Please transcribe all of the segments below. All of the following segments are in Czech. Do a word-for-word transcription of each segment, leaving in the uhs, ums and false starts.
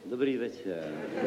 Dobrý večer.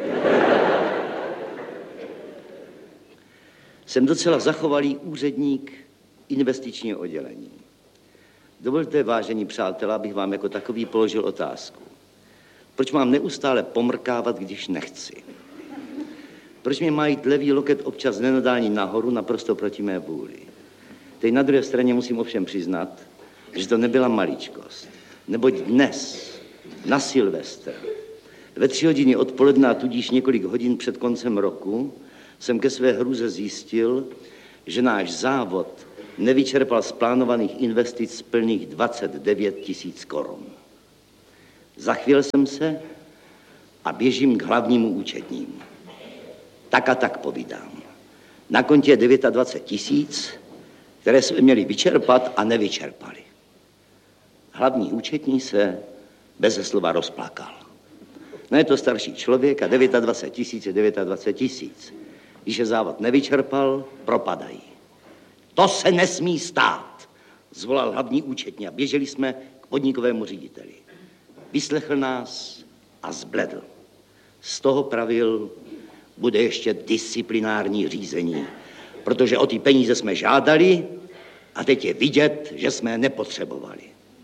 Jsem docela zachovalý úředník investičního oddělení. Dovolte, vážení přátelé, abych vám jako takový položil otázku. Proč mám neustále pomrkávat, když nechci? Proč mě má jít levý loket občas nenadání nahoru naprosto proti mé vůli? Teď na druhé straně musím ovšem přiznat, že to nebyla maličkost. Neboť dnes, na Silvestr, ve tři hodiny odpoledne a tudíž několik hodin před koncem roku, jsem ke své hrůze zjistil, že náš závod nevyčerpal z plánovaných investic plných dvacet devět tisíc korun. Zachvěl jsem se a běžím k hlavnímu účetnímu. Tak a tak povídám. Na kontě je dvacet devět tisíc, které jsme měli vyčerpat a nevyčerpali. Hlavní účetní se beze slova rozplakal. No je to starší člověk a dvacet devět tisíc je dvacet devět tisíc. Když je závod nevyčerpal, propadají. To se nesmí stát, zvolal hlavní účetní a běželi jsme k podnikovému řediteli. Vyslechl nás a zbledl. Z toho pravil, bude ještě disciplinární řízení, protože o ty peníze jsme žádali a teď je vidět, že jsme je nepotřebovali.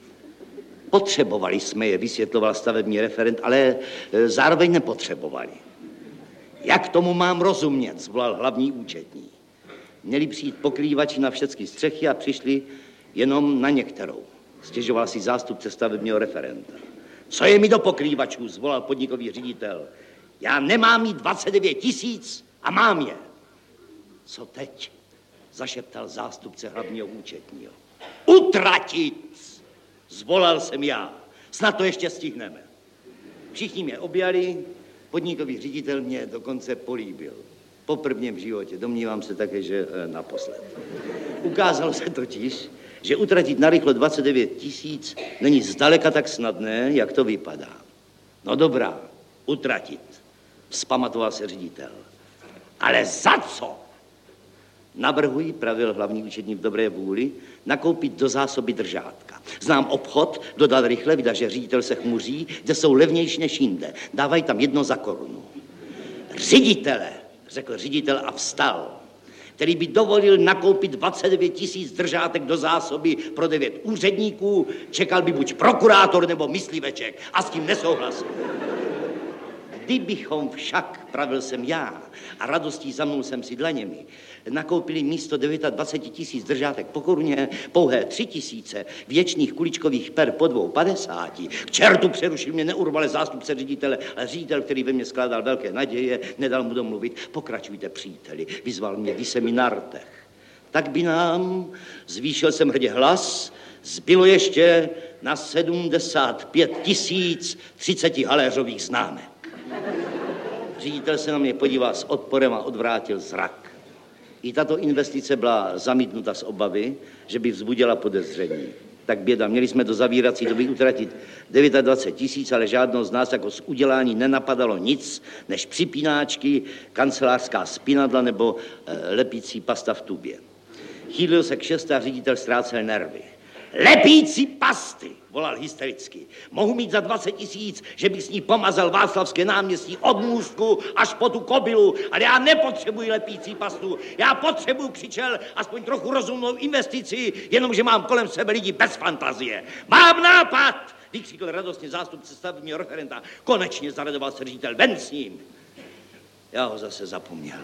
Potřebovali jsme je, vysvětloval stavební referent, ale zároveň nepotřebovali. Jak tomu mám rozumět, zvolal hlavní účetní. Měli přijít pokrývači na všechny střechy a přišli jenom na některou. Stěžoval si zástupce stavebního referenta. Co je mi do pokrývačů, zvolal podnikový ředitel. Já nemám mít dvacet devět tisíc a mám je. Co teď? Zašeptal zástupce hlavního účetního. Utratit, zvolal jsem já. Snad to ještě stihneme. Všichni mě objali, podnikový ředitel mě dokonce políbil. Poprvně v životě, domnívám se také, že naposled. Ukázalo se totiž, že utratit narychlo dvacet devět tisíc není zdaleka tak snadné, jak to vypadá. No dobrá, utratit, vzpamatoval se ředitel. Ale za co? Navrhuji, pravil hlavní účetní v dobré vůli, nakoupit do zásoby držátka. Znám obchod, dodal rychle, vida, že ředitel se chmuří, kde jsou levnější než jinde. Dávají tam jedno za korunu. Ředitele, řekl ředitel a vstal, který by dovolil nakoupit dvacet devět tisíc držátek do zásoby pro devět úředníků, čekal by buď prokurátor nebo mysliveček a s tím nesouhlasil. Kdybychom však, pravil jsem já, a radostí zamnul jsem si dlaněmi, nakoupili místo dvacet devět tisíc držátek po koruně pouhé tři tisíce věčných kuličkových per po dvou padesáti. K čertu, přerušil mě neurvale zástupce ředitele, ale ředitel, který ve mně skládal velké naděje, nedal mu domluvit. Pokračujte, příteli, vyzval mě, vy se mi nartech. Tak by nám, zvýšil jsem hrdě hlas, zbylo ještě na sedmdesát pět tisíc třiceti haléřových známek. Ředitel se na mě podíval s odporem a odvrátil zrak. I tato investice byla zamítnuta z obavy, že by vzbudila podezření. Tak běda, měli jsme do zavírací doby utratit dvacet devět tisíc, ale žádnou z nás jako z udělání nenapadalo nic, než připínáčky, kancelářská spinadla nebo e, lepící pasta v tubě. Chýlil se k šesté a ředitel ztrácel nervy. Lepící pasty, volal hystericky. Mohu mít za dvacet tisíc, že bych s ní pomazal Václavské náměstí od Můstku až po tu Kobylu, ale já nepotřebuji lepící pastu. Já potřebuji, křičel, aspoň trochu rozumnou investici, jenomže mám kolem sebe lidi bez fantazie. Mám nápad, vykřikl radostně zástupce stavebního referenta. Konečně zaradoval se ředitel, ven s ním. Já ho zase zapomněl.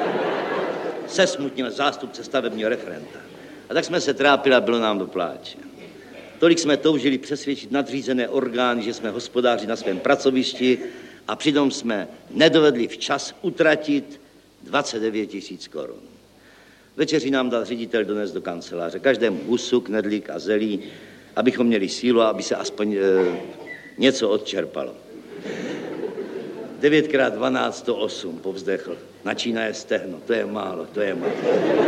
Sesmutnil zástupce stavebního referenta. A tak jsme se trápili a bylo nám do pláče. Tolik jsme toužili přesvědčit nadřízené orgány, že jsme hospodáři na svém pracovišti a přitom jsme nedovedli včas utratit dvacet devět tisíc korun. Večeři nám dal ředitel donést do kanceláře. Každému husu, knedlík a zelí, abychom měli sílu a aby se aspoň e, něco odčerpalo. devět krát dvanáct, to osm, povzdechl. Načínaje stehno, to je málo, to je málo.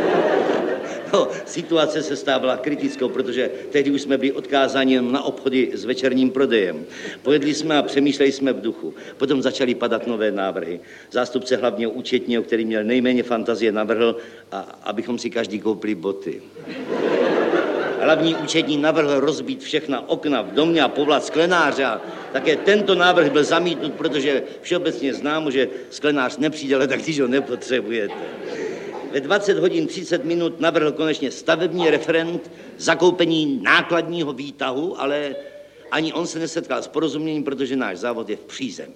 No, situace se stávala kritickou, protože tehdy už jsme byli odkázáni jen na obchody s večerním prodejem. Pojedli jsme a přemýšleli jsme v duchu. Potom začaly padat nové návrhy. Zástupce hlavního účetního, který měl nejméně fantazie, navrhl, a, abychom si každý koupili boty. hlavní účetní navrhl rozbít všechna okna v domě a povolat sklenáře. A také tento návrh byl zamítnut, protože všeobecně známo, že sklenář nepřijde, ale tak když ho nepotřebujete. Ve dvacet hodin třicet minut navrhl konečně stavební referent zakoupení nákladního výtahu, ale ani on se nesetkal s porozuměním, protože náš závod je v přízemí.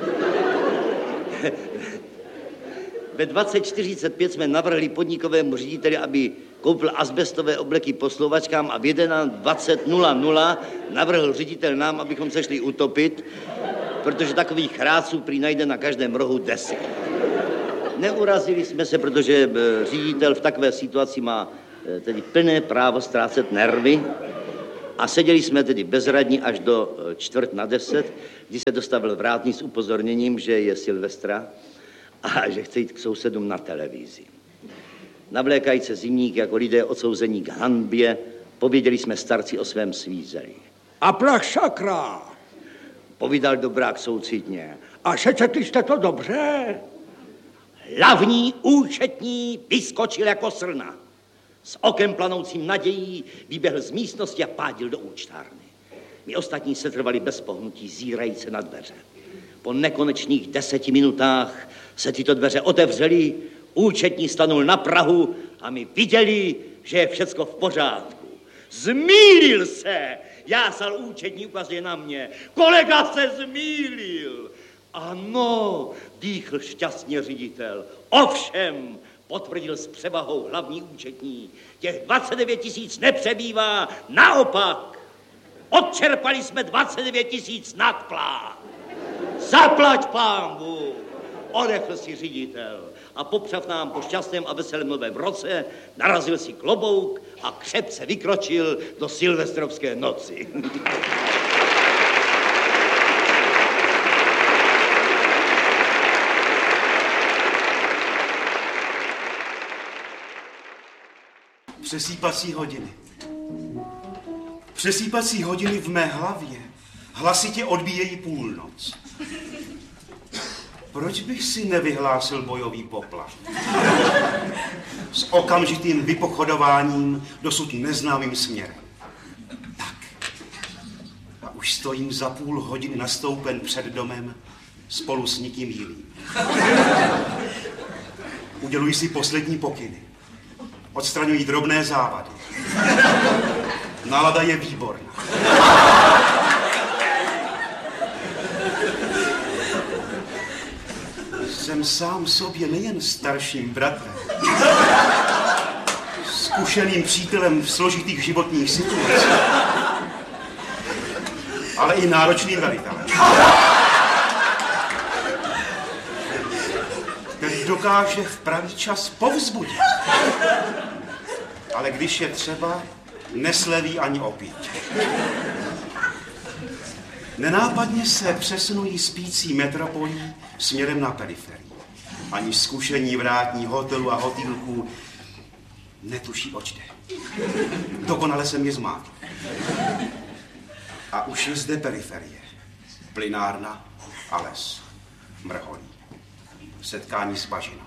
Ve dvacet čtyřicet pět jsme navrhli podnikovému řediteli, aby koupil asbestové obleky poslovačkám a v dvacet jedna navrhl ředitel nám, abychom se šli utopit, protože takových chráců prý najde na každém rohu deset. Neurazili jsme se, protože ředitel v takové situaci má tedy plné právo ztrácet nervy a seděli jsme tedy bezradní až do čtvrt na deset, kdy se dostavil vrátný s upozorněním, že je Silvestra a že chce jít k sousedům na televizi. Navlékajíc se zimník jako lidé odsouzení k hanbě, pověděli jsme starci o svém svízeli. A plach sakra! Povídal dobrák soucitně. A sečetli jste to dobře? Hlavní účetní vyskočil jako srna. S okem planoucím nadějí vyběhl z místnosti a pádil do účtárny. My ostatní se trvali bez pohnutí, zírajíce na dveře. Po nekonečných deseti minutách se tyto dveře otevřely, účetní stanul na prahu a my viděli, že je všecko v pořádku. Zmýlil se! Jásal účetní, ukazuje na mě. Kolega se zmýlil! Ano, dýchl šťastně ředitel. Ovšem, potvrdil s převahou hlavní účetní. Těch dvacet devět tisíc nepřebývá, naopak. Odčerpali jsme dvacet devět tisíc nadplát. Zaplať pánbu, odechl si ředitel a popřav nám po šťastném a veselém novém roce, narazil si klobouk a křepce vykročil do silvestrovské noci. Přesýpací hodiny. Přesýpací hodiny v mé hlavě hlasitě odbíjejí půlnoc. Proč bych si nevyhlásil bojový poplach? S okamžitým vypochodováním dosud neznámým směrem. Tak. A už stojím za půl hodiny nastoupen před domem spolu s nikým jiným. Uděluji si poslední pokyny. Odstraňují drobné závady. Nálada je výborná. Jsem sám sobě nejen starším bratrem, zkušeným přítelem v složitých životních situacích, ale i náročným velitelem, který dokáže v pravý čas povzbudit. Ale když je třeba, nesleví ani opít. Nenápadně se přesunují spící metropolí směrem na periferii. Ani zkušení vrátní hotelu a hotýlků netuší, oč jde. Dokonale jsem je zmátl. A už je zde periferie. Plynárna a les. Mrholí. Setkání s bažinou.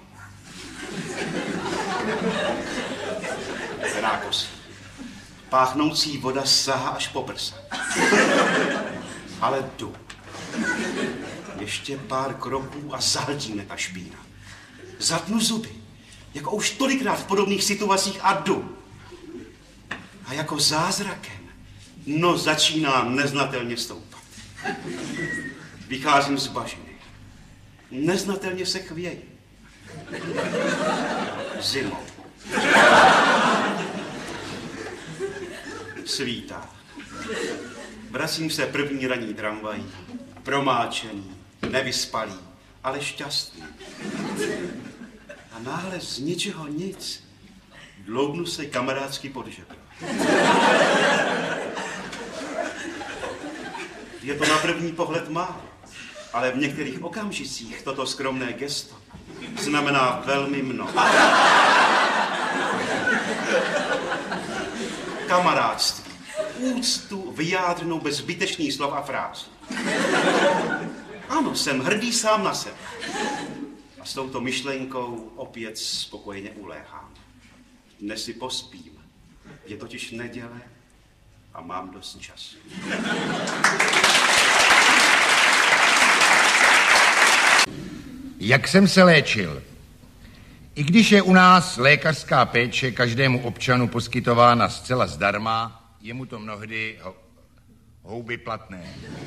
Rákos. Páchnoucí voda sahá až po prsa. Ale jdu. Ještě pár kroků a zahltí mě ta špína. Zatnu zuby, jako už tolikrát v podobných situacích a jdu. A jako zázrakem, no začínám neznatelně stoupat. Vycházím z bažiny. Neznatelně se chvěji. Zimou. Svítá. Vracím se první ranní tramvají, promáčený, nevyspalý, ale šťastný. A náhle z ničeho nic dloubnu se kamarádsky pod žebro. Je to na první pohled málo, ale v některých okamžicích toto skromné gesto znamená velmi mnoho. Kamarádství. Úctu vyjádřenou bez zbytečných slov a fráz. Ano, jsem hrdý sám na sebe. A s touto myšlenkou opět spokojeně uléhám. Dnes si pospím. Je totiž neděle a mám dost času. Jak jsem se léčil? I když je u nás lékařská péče každému občanu poskytována zcela zdarma, je mu to mnohdy ho, houby platné.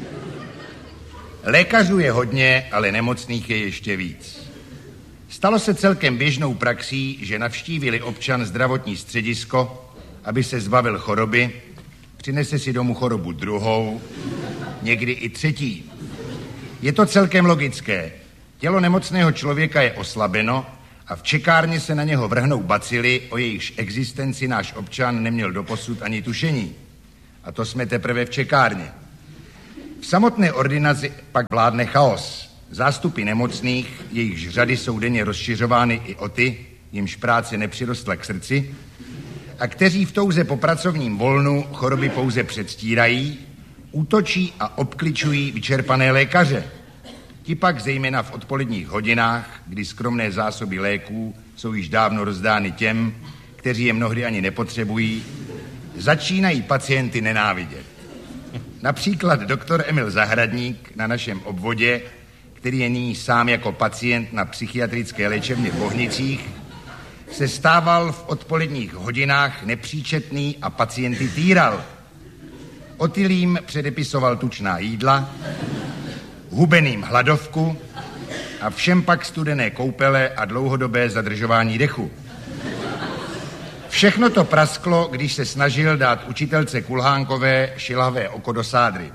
Lékařů je hodně, ale nemocných je ještě víc. Stalo se celkem běžnou praxí, že navštívili občan zdravotní středisko, aby se zbavil choroby, přinese si domů chorobu druhou, někdy i třetí. Je to celkem logické. Tělo nemocného člověka je oslabeno a v čekárně se na něho vrhnou bacily, o jejichž existenci náš občan neměl doposud ani tušení. A to jsme teprve v čekárně. V samotné ordinaci pak vládne chaos. Zástupy nemocných, jejichž řady jsou denně rozšiřovány i o ty, jimž práce nepřirostla k srdci, a kteří v touze po pracovním volnu choroby pouze předstírají, útočí a obkličují vyčerpané lékaře. Ti pak zejména v odpoledních hodinách, kdy skromné zásoby léků jsou již dávno rozdány těm, kteří je mnohdy ani nepotřebují, začínají pacienty nenávidět. Například doktor Emil Zahradník na našem obvodě, který je nyní sám jako pacient na psychiatrické léčebně v Bohnicích, se stával v odpoledních hodinách nepříčetný a pacienty týral. Otylým předepisoval tučná jídla, hubeným hladovku a všem pak studené koupele a dlouhodobé zadržování dechu. Všechno to prasklo, když se snažil dát učitelce Kulhánkové šilhavé oko do sádry.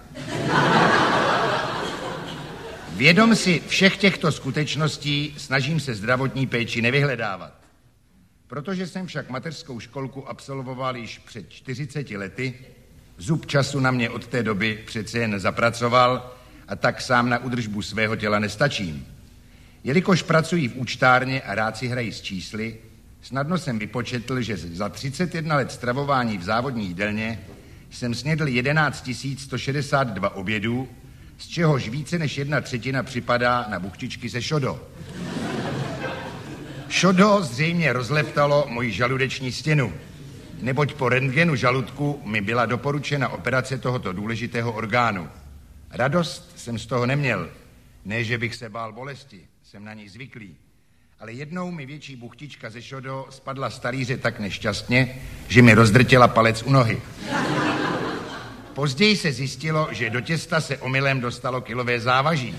Vědom si všech těchto skutečností snažím se zdravotní péči nevyhledávat. Protože jsem však mateřskou školku absolvoval již před čtyřiceti lety, zub času na mě od té doby přece jen zapracoval a tak sám na údržbu svého těla nestačím. Jelikož pracuji v účtárně a rád si hrají s čísly, snadno jsem vypočetl, že za třicet jedna let stravování v závodní jídelně jsem snědl jedenáct tisíc sto šedesát dva obědů, z čehož více než jedna třetina připadá na buchtičky se šodo. Šodo zřejmě rozleptalo moji žaludeční stěnu, neboť po rentgenu žaludku mi byla doporučena operace tohoto důležitého orgánu. Radost jsem z toho neměl, ne, že bych se bál bolesti, jsem na ní zvyklý, ale jednou mi větší buchtička ze šodo spadla z talíře tak nešťastně, že mi rozdrtěla palec u nohy. Později se zjistilo, že do těsta se omylem dostalo kilové závaží.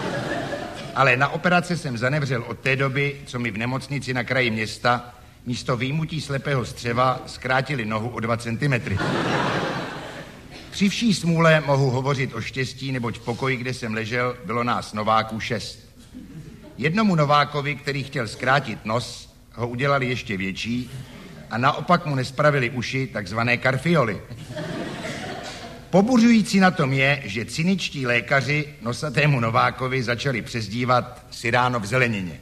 Ale na operace jsem zanevřel od té doby, co mi v nemocnici na kraji města místo vyjmutí slepého střeva zkrátili nohu o dva centimetry. Při vší smůle mohu hovořit o štěstí, neboť v pokoji, kde jsem ležel, bylo nás Nováků šest. Jednomu Novákovi, který chtěl zkrátit nos, ho udělali ještě větší a naopak mu nespravili uši, takzvané karfioly. Pobuřující na tom je, že cyničtí lékaři nosatému Novákovi začali přezdívat Siráno v zelenině.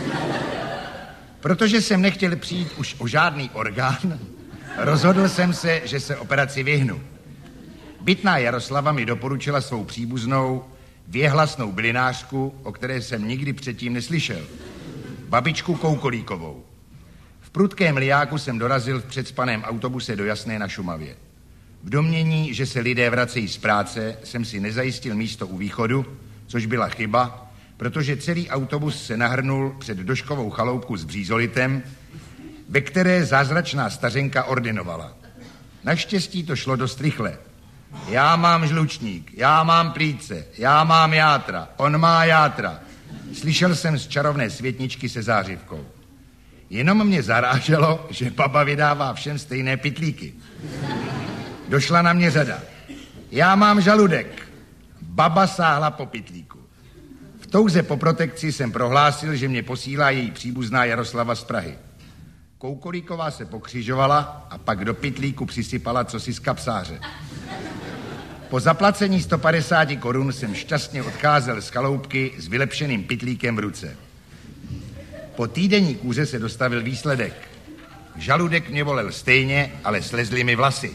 Protože jsem nechtěl přijít už o žádný orgán, rozhodl jsem se, že se operaci vyhnu. Bytná Jaroslava mi doporučila svou příbuznou věhlasnou bylinářku, o které jsem nikdy předtím neslyšel. Babičku Koukolíkovou. V prudkém lijáku jsem dorazil v předspaném autobuse do Jasné na Šumavě. V domnění, že se lidé vracejí z práce, jsem si nezajistil místo u východu, což byla chyba, protože celý autobus se nahrnul před doškovou chaloupku s břízolitem, ve které zázračná stařenka ordinovala. Naštěstí to šlo dost rychle. Já mám žlučník, já mám plíce, já mám játra, on má játra. Slyšel jsem z čarovné světničky se zářivkou. Jenom mě zaráželo, že baba vydává všem stejné pytlíky. Došla na mě řada. Já mám žaludek. Baba sáhla po pytlíku. V touze po protekci jsem prohlásil, že mě posílá její příbuzná Jaroslava z Prahy. Koukolíková se pokřižovala a pak do pytlíku přisypala cosi z kapsáře. Po zaplacení sto padesát korun jsem šťastně odcházel z chaloupky s vylepšeným pytlíkem v ruce. Po týdenní kůře se dostavil výsledek. Žaludek mě volel stejně, ale slezly mi vlasy.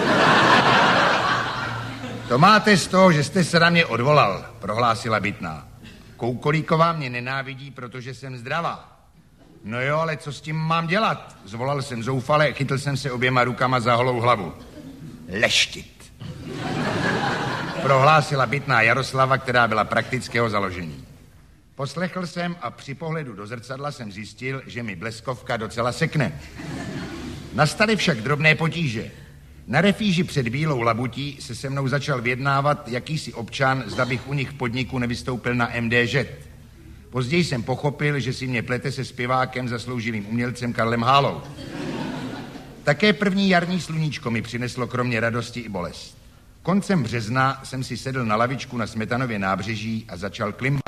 To máte z toho, že jste se na mě odvolal, prohlásila Bytná. Koukolíková mě nenávidí, protože jsem zdravá. No jo, ale co s tím mám dělat? Zvolal jsem zoufale, chytl jsem se oběma rukama za holou hlavu. Leštit. Prohlásila bytná Jaroslava, která byla praktického založení. Poslechl jsem a při pohledu do zrcadla jsem zjistil, že mi bleskovka docela sekne. Nastaly však drobné potíže. Na refíži před Bílou labutí se se mnou začal vyjednávat jakýsi občan, zda bych u nich v podniku nevystoupil na M D Ž. Později jsem pochopil, že si mě plete se zpěvákem, zasloužilým umělcem Karlem Hálou. Také první jarní sluníčko mi přineslo kromě radosti i bolest. Koncem března jsem si sedl na lavičku na Smetanově nábřeží a začal klimbat.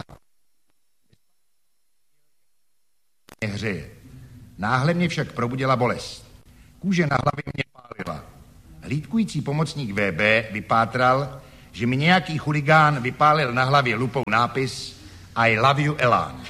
Hřeje. Náhle mě však probudila bolest. Kůže na hlavě mě pálila. Hlídkující pomocník V B vypátral, že mi nějaký chuligán vypálil na hlavě lupou nápis I love you, Elán.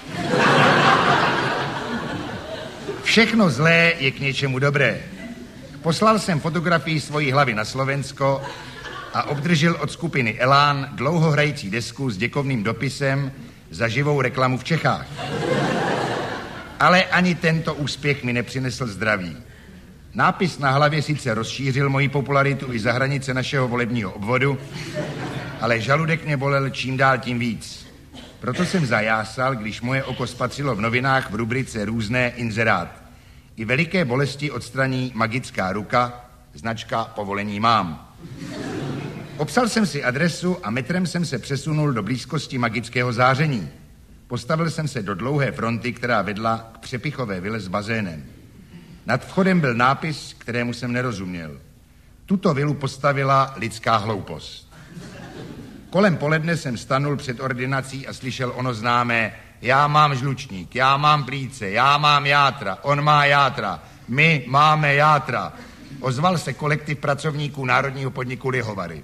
Všechno zlé je k něčemu dobré. Poslal jsem fotografii svojí hlavy na Slovensko a obdržel od skupiny Elán dlouhohrající desku s děkovným dopisem za živou reklamu v Čechách. Ale ani tento úspěch mi nepřinesl zdraví. Nápis na hlavě sice rozšířil moji popularitu i za hranice našeho volebního obvodu, ale žaludek mě bolel čím dál tím víc. Proto jsem zajásal, když moje oko spatřilo v novinách v rubrice Různé inzerát. I veliké bolesti odstraní magická ruka, značka Povolení mám. Obsal jsem si adresu a metrem jsem se přesunul do blízkosti magického záření. Postavil jsem se do dlouhé fronty, která vedla k přepichové vile s bazénem. Nad vchodem byl nápis, kterému jsem nerozuměl. Tuto vilu postavila lidská hloupost. Kolem poledne jsem stanul před ordinací a slyšel ono známé: já mám žlučník, já mám plíce, já mám játra, on má játra, my máme játra. Ozval se kolektiv pracovníků Národního podniku Lihovary.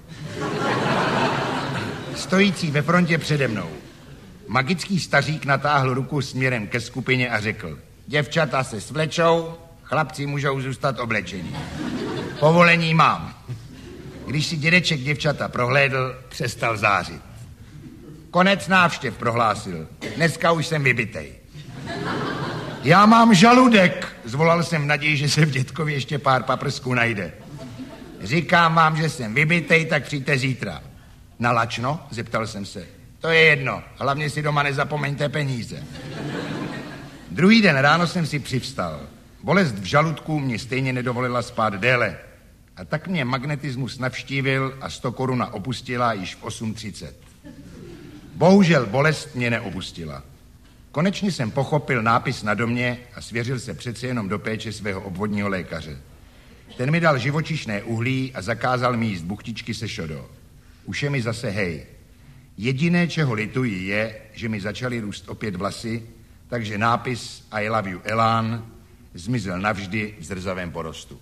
Stojící ve frontě přede mnou. Magický stařík natáhl ruku směrem ke skupině a řekl: děvčata se svlečou, chlapci můžou zůstat oblečení. Povolení mám. Když si dědeček děvčata prohlédl, přestal zářit. Konec návštěv, prohlásil. Dneska už jsem vybitej. Já mám žaludek, zvolal jsem v naději, že se v dětkovi ještě pár paprsků najde. Říkám vám, že jsem vybitej, tak přijďte zítra. Na lačno? Zeptal jsem se. To je jedno, hlavně si doma nezapomeňte peníze. Druhý den ráno jsem si přivstal. Bolest v žaludku mě stejně nedovolila spát déle. A tak mě magnetismus navštívil a sto koruna opustila již v osm třicet. Bohužel bolest mě neopustila. Konečně jsem pochopil nápis na domě a svěřil se přece jenom do péče svého obvodního lékaře. Ten mi dal živočišné uhlí a zakázal mi jíst buchtičky se šodou. Už je mi zase hej. Jediné, čeho lituji, je, že mi začaly růst opět vlasy, takže nápis I love you, Elán zmizel navždy v zrzavém porostu.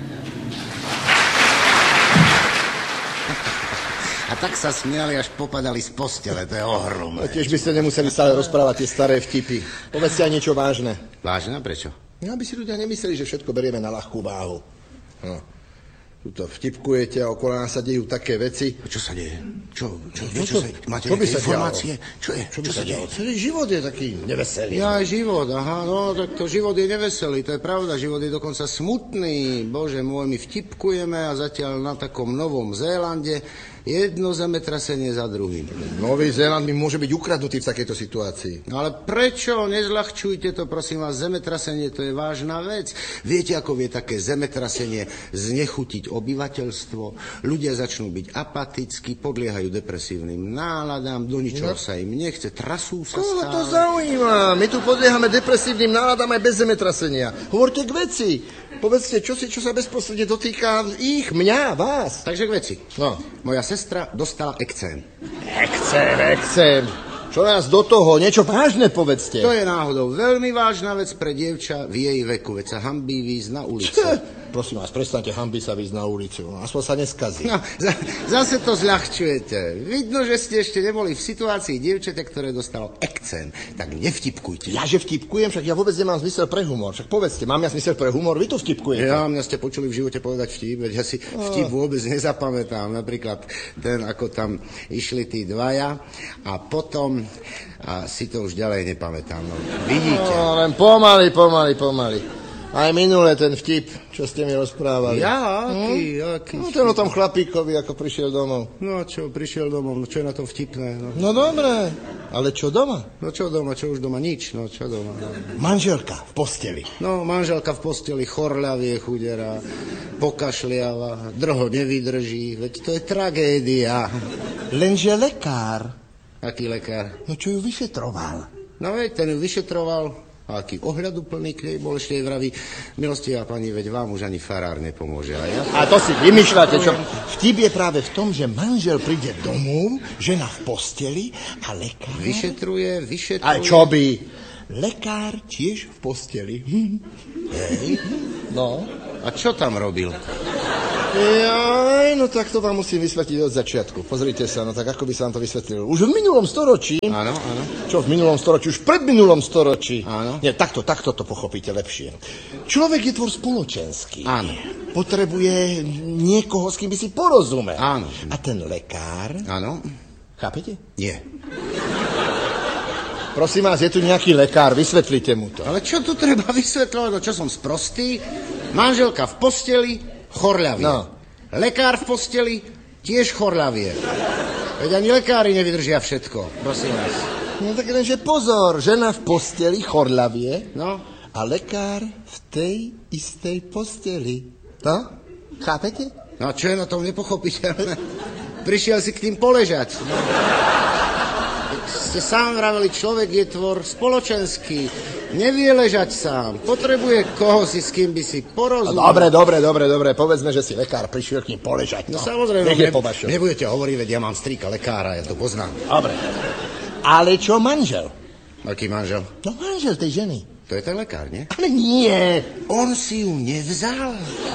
A tak sa smiali, až popadali z postele, to je ohromné. A tiež by ste nemuseli stále rozprávať tie staré vtipy. Povedzte aj niečo vážne. Vážne? Prečo? No, aby si ľudia nemysleli, že všetko berieme na ľahkú váhu. No. Tuto vtipkujete a okolo nás sa dejú také veci. Čo sa deje? Čo? Čo? No, čo, čo, sa, máte čo by sa informácie? Dialo? Čo je? Čo, čo by sa sa deje? Celý život je taký neveselý. Ja, život, aha, no, tak to život je neveselý, to je pravda, život je dokonca smutný. Bože môj, my vtipkujeme a zatiaľ na takom Novom Zélande jedno zemetrasenie za druhým. Nový Zéland mi môže byť ukradnutý v takejto situácii. No ale prečo? Nezľahčujte to, prosím vás, zemetrasenie to je vážna vec. Viete, ako vie také zemetrasenie znechutiť obyvateľstvo? Ľudia začnú byť apatickí, podliehajú depresívnym náladám, do ničoho no. sa im nechce, trasú sa Koho stále. to zaujíma? My tu podliehame depresívnym náladám aj bez zemetrasenia. Hovorte k veci. Povedzte, čo, si, čo sa bezprostredne dotýka ich, mňa, vás. Takže k veci. No. Moja sestra dostala ekcém. Ekcém, ekcém. Čo nás do toho? Niečo vážne povedzte. To je náhodou veľmi vážna vec pre dievča v jej veku, veď sa hanbí výjsť na ulicu. Čo? Prosím vás, prestaňte hanby sa výjsť na ulicu. No, aspoň sa neskazí. No, za, zase to zľahčujete. Vidno, že ste ešte neboli v situácii dievčete, ktoré dostalo ekcén. Tak nevtipkujte. Ja, že vtipkujem, však ja vôbec nemám zmysel pre humor. Však povedzte, mám ja zmysel pre humor, vy tu vtipkujete. Ja, mňa ste počuli v živote povedať vtip, veď ja si vtip vôbec nezapamätám. Napríklad ten, ako tam išli tí dvaja a potom a si to už ďalej nepamätám. No, vidíte. No, len pomaly, pomaly, pomaly. Aj minule ten vtip, čo ste mi rozprávali. Ja? Aký, hm? aký No ten o tom chlapíkovi, ako prišiel domov. No čo, prišiel domov, no čo je na tom vtipné? No, No dobre, ale čo doma? no čo doma, čo už doma, nič, no čo doma. No, Manželka v posteli. no manželka v posteli, chorľavie chudera, pokašliava, drho nevydrží, veď to je tragédia. Lenže lekár, Aký lekár? no čo ju vyšetroval. No veď, ten ju vyšetroval, a aký ohľaduplný k nej bol, ešte jej vraví, milostivá pani, veď vám už ani farár nepomôže. A, ja... A to si vymýšľate, čo? Vtip je práve v tom, že manžel príde domov, žena v posteli a lekár... Vyšetruje, vyšetruje... A čo by? Lekár tiež v posteli. Hej. No. A čo tam robil? Jaj, no tak to vám musím vysvetliť od začiatku. Pozrite sa, no tak ako by sa vám to vysvetlil. Už v minulom storočí... Áno, áno. Čo v minulom storočí? Už pred minulom storočí. Áno. Nie, takto, takto to pochopíte lepšie. Človek je tvor spoločenský. Áno. Potrebuje niekoho, s kým by si porozumel. Áno. A ten lekár... Áno. Chápete? Nie. Prosím vás, je tu nejaký lekár, vysvetlite mu to. Ale čo tu treba vysvetľovať? No čo som sprostý? Manželka v posteli, chorľavie. No. Lekár v posteli, tiež chorľavie. Veď ani lekári nevydržia všetko, prosím vás. No tak lenže pozor, žena v posteli, chorľavie, No, a lekár v tej istej posteli. No? Chápete? no čo je na tom nepochopiteľné? Prišiel si k tým poležať. No. Ste sám vraveli, človek je tvor spoločenský. Nevie ležať sám. Potrebuje koho si, s kým by si porozumel. No, dobre, dobre, dobre, dobre. Povedzme, že si lekár prišiel k ním poležať. No, No, samozrejme, nech je ne, po vašom. nebudete hovoriť, veď ja mám strýka lekára, ja to poznám. Dobre. Ale čo manžel? Aký manžel? No manžel tej ženy. To je ten lekár, nie? Ale nie. On si ju nevzal.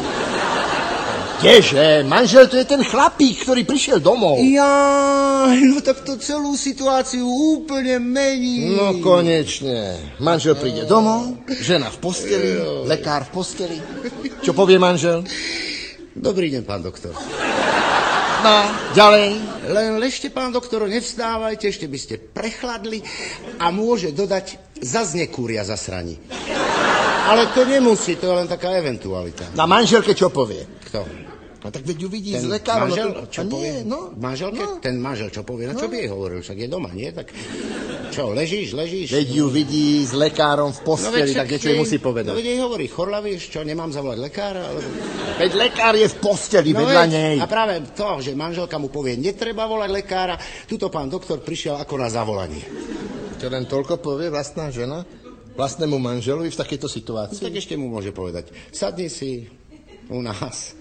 Kdeže? Manžel to je ten chlapík, ktorý prišiel domov. Jaj, no tak to celú situáciu úplne mení. No konečne. Manžel príde domov, žena v posteli, lekár v posteli. Čo povie manžel? Dobrý deň, pán doktor. No, ďalej. Len ležte, pán doktor, nevstávajte, ešte by ste prechladli a môže dodať, zas nekúria zasraní. Ale to nemusí, to je len taká eventualita. Na manželke čo povie? Kto? No tak veď ju vidí Ten z lekárom. manžel, no, čo a nie, povie? No, Manželke? no. Ten manžel, čo povie? No čo by jej hovoril? Však je doma, nie? Tak čo, ležíš, ležíš? Veď ju vidí s lekárom v posteli, však tak niečo jej musí No povedať. veď jej hovorí, chorľavíš, čo, nemám zavolať lekára? Alebo... Veď lekár je v posteli No vedľa veď, nej. a práve to, že manželka mu povie, netreba volať lekára, tuto pán doktor prišiel ako na zavolanie. Čo len toľko povie vlastná žena vlastnému manželovi v takejto situácii? Tak ešte mu môže povedať, sadni si u nás.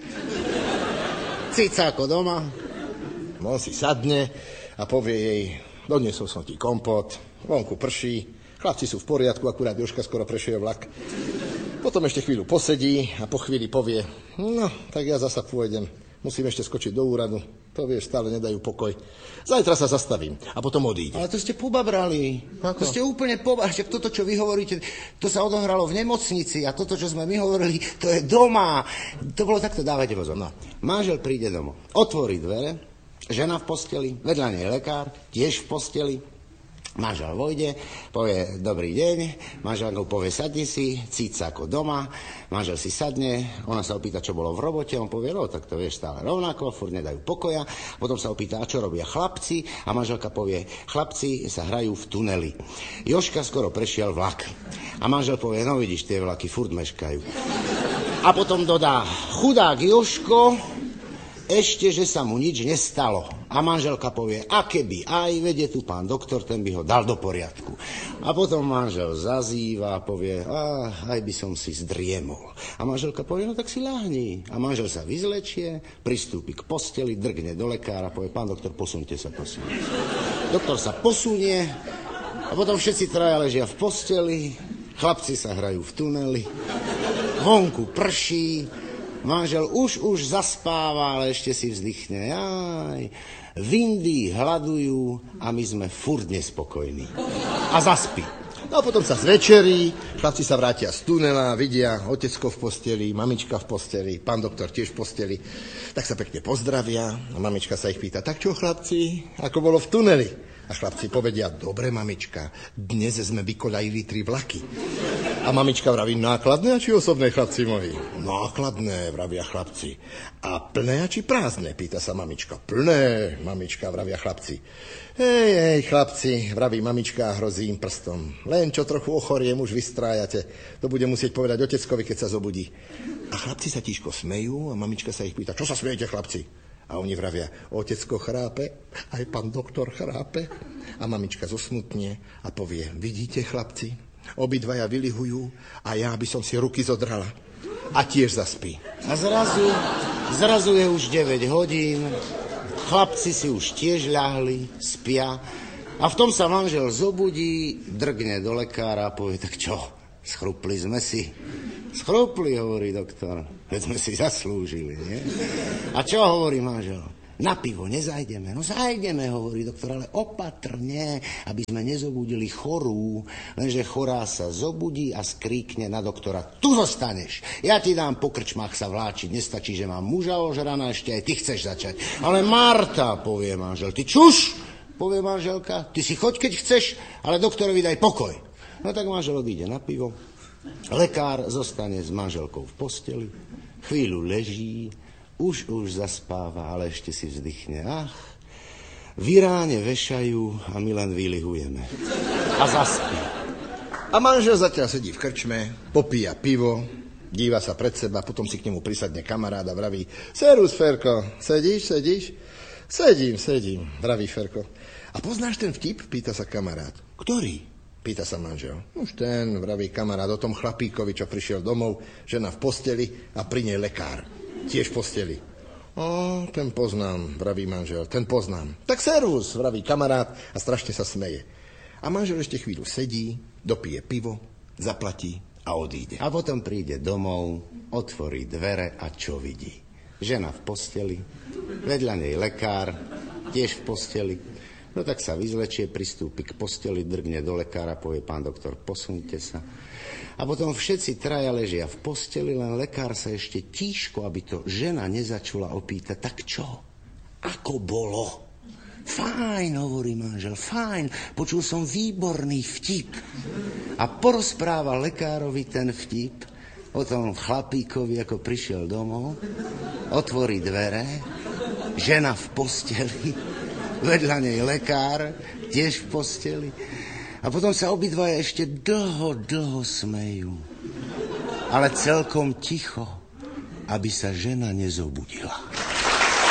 Cicáko doma. On si sadne a povie jej, doniesol som ti kompot, vonku prší, chlapci sú v poriadku, akurát Jožka skoro prešiel vlak. Potom ešte chvíľu posedí a po chvíli povie, no, tak ja zasa pôjdem, musím ešte skočiť do úradu, to vieš, stále nedajú pokoj. Zajtra sa zastavím a potom odíde. Ale to ste pobabrali. Ako? To ste úplne pobabrali. Však toto, čo vy hovoríte, to sa odohralo v nemocnici a toto, čo sme my hovorili, to je doma. To bolo takto, dávajte pozor. No. Manžel príde domov, otvorí dvere, žena v posteli, vedľa nej lekár, tiež v posteli. Manžel vojde, povie dobrý deň, manželkou povie sadni si, cíca ako doma, manžel si sadne, ona sa opýta, čo bolo v robote, on povie, no tak to vieš stále rovnako, furt nedajú pokoja, potom sa opýta, a čo robia chlapci, a manželka povie, chlapci sa hrajú v tuneli. Jožka skoro prešiel vlak a manžel povie, no vidíš, tie vlaky furt meškajú. A potom dodá, chudák Jožko, ešte, že sa mu nič nestalo. A manželka povie, a keby aj, vedie tu pán doktor, ten by ho dal do poriadku. A potom manžel zazýva a povie, a aj by som si zdriemol. A manželka povie, no tak si ľahni. A manžel sa vyzlečie, pristúpi k posteli, drgne do lekára, povie, pán doktor, posunte sa, prosím. Doktor sa posunie a potom všetci traja ležia v posteli, chlapci sa hrajú v tuneli, vonku prší, Manžel už, už zaspáva, ale ešte si vzdychne. Jaj, v Indii hľadujú a my sme furt nespokojní. A zaspí. No a potom sa zvečerí, chlapci sa vrátia z tunela, vidia otecko v posteli, mamička v posteli, pán doktor tiež v posteli. Tak sa pekne pozdravia a mamička sa ich pýta, tak čo chlapci, ako bolo v tuneli? A chlapci povedia, dobre mamička, dnes sme vykoľajili tri vlaky. A mamička vraví, nákladné a či osobné, chlapci moji? Nákladné, vravia chlapci. A plné a či prázdne, pýta sa mamička. Plné, mamička, vravia chlapci. Hej, hej, chlapci, vraví mamička a hrozí im prstom. Len čo trochu ochoriem, už vystrájate. To bude musieť povedať oteckovi, keď sa zobudí. A chlapci sa tížko smejú a mamička sa ich pýta, čo sa smejete, chlapci? A oni vravia, otecko chrápe, aj pán doktor chrápe. A mamička zosmutne a povie, vidíte, chlapci, obidvaja vylihujú a ja by som si ruky zodrala. A tiež zaspí. A zrazu, zrazu je už deväť hodín, chlapci si už tiež ľahli, spia a v tom sa manžel zobudí, drgne do lekára a povie, tak čo, schrupli sme si. Schrupli, hovorí doktor, veď sme si zaslúžili, nie? A čo hovorí manžel? Na pivo nezajdeme. No zajdeme, hovorí doktor, ale opatrne, aby sme nezobudili chorú. Lenže chorá sa zobudí a skríkne na doktora, tu zostaneš. Ja ti dám po krčmách sa vláčiť. Nestačí, že mám muža ožraná, ešte aj ty chceš začať. Ale Marta, povie manžel, ty čuš, povie manželka, ty si choď, keď chceš, ale doktorovi daj pokoj. No tak manžel odíde na pivo. Lekár zostane s manželkou v posteli, chvíľu leží, už, už zaspáva, ale ešte si vzdychne. Ach, v Iráne vešajú a my len vylihujeme. A zaspí. A manžel zatiaľ sedí v krčme, popíja pivo, díva sa pred seba, potom si k nemu prisadne kamarád a vraví, serus, Ferko, sedíš, sedíš? Sedím, sedím, vraví Ferko. A poznáš ten vtip? Pýta sa kamarát. Ktorý? Pýta sa manžel. Už ten, vraví kamarát, o tom chlapíkovi, čo prišiel domov, žena v posteli a pri nej lekár. Tiež v posteli. O, ten poznám, vraví manžel, ten poznám. Tak servus, vraví kamarát a strašne sa smeje. A manžel ešte chvíľu sedí, dopije pivo, zaplatí a odíde. A potom príde domov, otvorí dvere a čo vidí? Žena v posteli, vedľa nej lekár, tiež v posteli. No tak sa vyzlečie, pristúpi k posteli, drgne do lekára, povie, pán doktor, posuňte sa. A potom všetci traja ležia v posteli, len lekár sa ešte tížko, aby to žena nezačula opýtať, tak čo? Ako bolo? Fajn, hovorí manžel, fajn, počul som výborný vtip. A porozpráva lekárovi ten vtip o tom chlapíkovi, ako prišiel domov, otvorí dvere, žena v posteli, vedľa nej lekár, tiež v posteli. A potom sa obidvaja ešte dlho, dlho smejú. Ale celkom ticho, aby sa žena nezobudila.